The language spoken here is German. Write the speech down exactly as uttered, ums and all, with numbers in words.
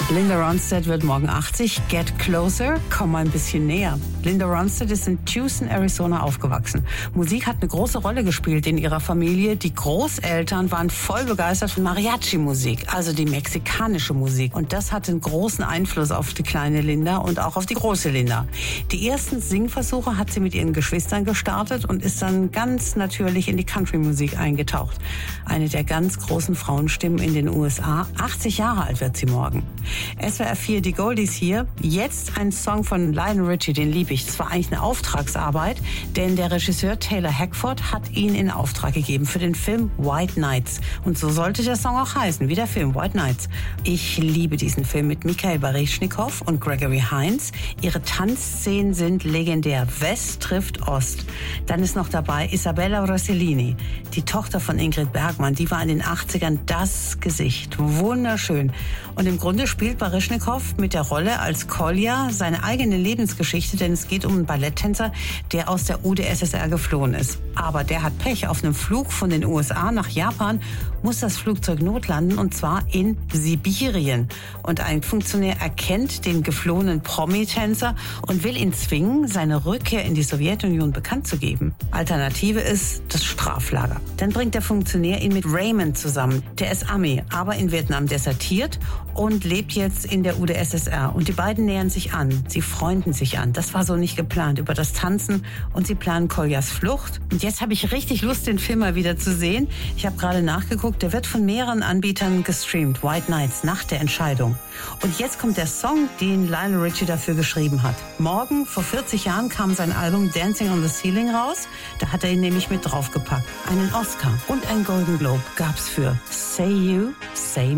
Linda Ronstadt wird morgen achtzig. Get Closer, komm mal ein bisschen näher. Linda Ronstadt ist in Tucson, Arizona aufgewachsen. Musik hat eine große Rolle gespielt in ihrer Familie. Die Großeltern waren voll begeistert von Mariachi-Musik, also die mexikanische Musik. Und das hatte einen großen Einfluss auf die kleine Linda und auch auf die große Linda. Die ersten Singversuche hat sie mit ihren Geschwistern gestartet und ist dann ganz natürlich in die Country-Musik eingetaucht. Eine der ganz großen Frauenstimmen in den U S A. achtzig Jahre alt wird sie morgen. S W R vier, die Goldies hier. Jetzt ein Song von Lionel Richie, den liebe ich. Das war eigentlich eine Auftragsarbeit, denn der Regisseur Taylor Hackford hat ihn in Auftrag gegeben für den Film White Nights. Und so sollte der Song auch heißen, wie der Film White Nights. Ich liebe diesen Film mit Mikhail Baryshnikov und Gregory Hines. Ihre Tanzszenen sind legendär. West trifft Ost. Dann ist noch dabei Isabella Rossellini, die Tochter von Ingrid Bergman. Die war in den achtzigern das Gesicht. Wunderschön. Und im Grunde spielt Baryshnikov mit der Rolle als Kolja seine eigene Lebensgeschichte, denn es geht um einen Balletttänzer, der aus der U d S S R geflohen ist. Aber der hat Pech. Auf einem Flug von den U S A nach Japan muss das Flugzeug notlanden, und zwar in Sibirien. Und ein Funktionär erkennt den geflohenen Promi-Tänzer und will ihn zwingen, seine Rückkehr in die Sowjetunion bekannt zu geben. Alternative ist das Straflager. Dann bringt der Funktionär ihn mit Raymond zusammen. Der ist Ami, aber in Vietnam desertiert und lebt jetzt in der U d S S R. Und die beiden nähern sich an. Sie freunden sich an. Das war so nicht geplant über das Tanzen. Und sie planen Koljas Flucht. Und jetzt habe ich richtig Lust, den Film mal wieder zu sehen. Ich habe gerade nachgeguckt. Der wird von mehreren Anbietern gestreamt. White Nights, Nacht der Entscheidung. Und jetzt kommt der Song, den Lionel Richie dafür geschrieben hat. Morgen, vor vierzig Jahren, kam sein Album Dancing on the Ceiling raus. Da hat er ihn nämlich mit draufgepackt. Einen Oscar und einen Golden Globe gab's für Say You, Say